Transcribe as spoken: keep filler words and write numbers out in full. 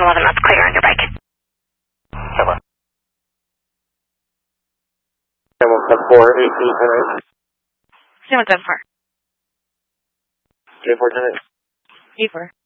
eleven, that's clear on your bike. Come on. seven one four, eight eight ten eight. seven one seven four. eight four ten eight. eight four.